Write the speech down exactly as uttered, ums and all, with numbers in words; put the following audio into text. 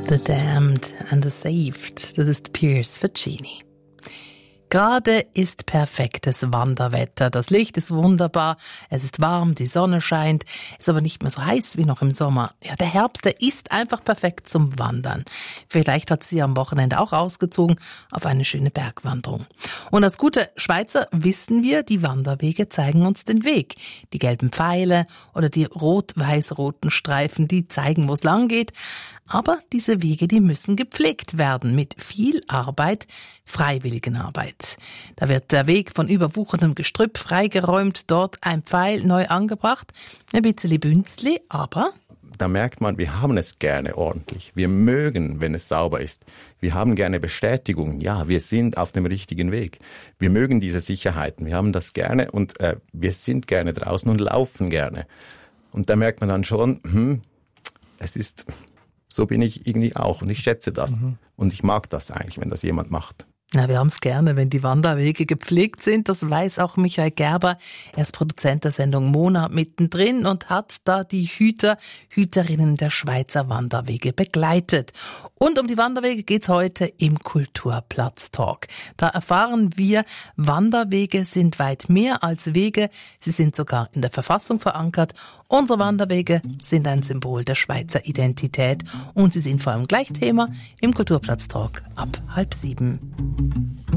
The Damned and the Saved, das ist Piers Faccini. Gerade ist perfektes Wanderwetter. Das Licht ist wunderbar, es ist warm, die Sonne scheint, ist aber nicht mehr so heiß wie noch im Sommer. Ja, der Herbst, der ist einfach perfekt zum Wandern. Vielleicht hat sie am Wochenende auch ausgezogen auf eine schöne Bergwanderung. Und als gute Schweizer wissen wir, die Wanderwege zeigen uns den Weg. Die gelben Pfeile oder die rot-weiß-roten Streifen, die zeigen, wo es lang geht. Aber diese Wege, die müssen gepflegt werden mit viel Arbeit, Freiwilligenarbeit. Da wird der Weg von überwucherndem Gestrüpp freigeräumt, dort ein Pfeil neu angebracht, ein bisschen Bünzli, aber... Da merkt man, wir haben es gerne ordentlich. Wir mögen, wenn es sauber ist. Wir haben gerne Bestätigung. Ja, wir sind auf dem richtigen Weg. Wir mögen diese Sicherheiten. Wir haben das gerne und äh, wir sind gerne draußen und laufen gerne. Und da merkt man dann schon, hm, es ist... So bin ich irgendwie auch und ich schätze das. Mhm. Und ich mag das eigentlich, wenn das jemand macht. Na, wir haben es gerne, wenn die Wanderwege gepflegt sind. Das weiß auch Michael Gerber. Er ist Produzent der Sendung Mona mittendrin und hat da die Hüter, Hüterinnen der Schweizer Wanderwege begleitet. Und um die Wanderwege geht's heute im Kulturplatz-Talk. Da erfahren wir, Wanderwege sind weit mehr als Wege. Sie sind sogar in der Verfassung verankert. Unsere Wanderwege sind ein Symbol der Schweizer Identität. Und sie sind vor allem gleich Thema im Kulturplatz-Talk ab halb sieben.